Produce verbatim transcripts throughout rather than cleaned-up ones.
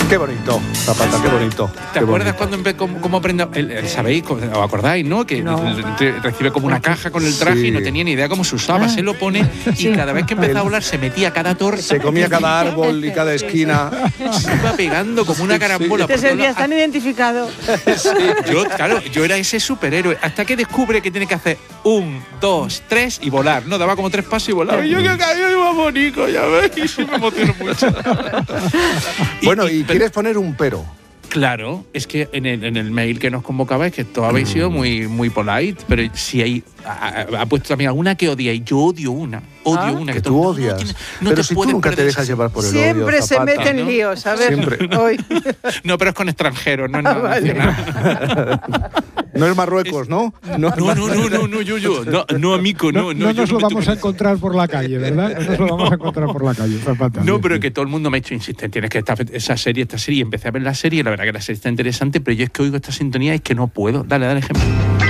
Qué bonito, Zapata, qué bonito. ¿Te qué acuerdas bonito. cuando empe- cómo, cómo aprende? el- el- ¿Sabéis? ¿Os acordáis, no? Que No. re- recibe como una caja con el traje Sí. y no tenía ni idea cómo se usaba. Ah. Se lo pone y cada vez que empezaba a hablar se metía a cada torta. Se comía cada árbol y cada esquina. Se iba pegando como una carambola. Te por todos sentías lados. tan identificado. Yo, claro, yo era ese superhéroe. Hasta que descubre que tiene que hacer un, dos, tres y volar. No, daba como tres pasos y volaba. Y yo que caía iba bonito, ya veis. Y me emociono mucho. Bueno, y pero- quieres poner un pero. Claro, es que en el, en el mail que nos convocaba es que todos habéis sido muy, muy polite, pero si hay. Ha, ha puesto también alguna que odiáis. Yo odio una. Odio Ah, una. Que todo tú el mundo, odias. No, tiene- no pero te si tú puedes nunca te perder dejas ese- llevar por el Siempre odio, se Zapata. mete en ¿no? líos, a ver. Siempre. Hoy. No, pero es con extranjeros, no es Ah, nada vale. nacional. No es Marruecos, ¿no? No, no, no, no, no, yo, yo. No, no, amigo, No, no. no, yo nos lo meto vamos con- a encontrar por la calle, ¿verdad? No nos lo vamos a encontrar por la calle, Zapata. No, pero que todo el mundo me ha hecho insistir, tienes que estar esa serie, esta serie. Y empecé a ver la serie y la verdad que la serie está interesante, pero yo es que oigo esta sintonía y es que no puedo. Dale, dale ejemplo.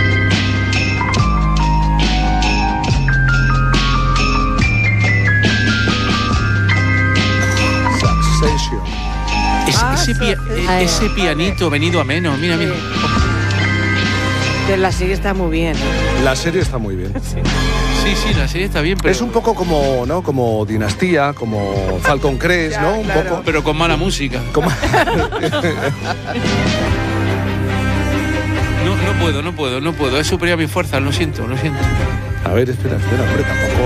Succession. Es- Ah, ese, pia- sí. eh, ese pianito venido a menos, mira, mira. Que la serie está muy bien. La serie está muy bien. Sí, sí, la serie está bien, pero, Es un poco como, ¿no? Como Dinastía, como Falcon Crest, Ya, ¿no? Un claro. poco. pero con mala música. Como- No, no puedo, no puedo, no puedo. Es superior a mi fuerza, lo siento, lo siento. A ver, espera, espera, hombre, tampoco.